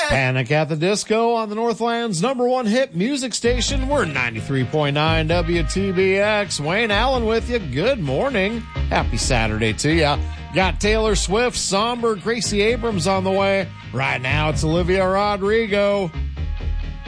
Panic at the Disco on the Northland's #1 hit music station. We're 93.9 WTBX. Wayne Allen with you. Good morning. Happy Saturday to you. Got Taylor Swift, Somber, Gracie Abrams on the way. Right now it's Olivia Rodrigo.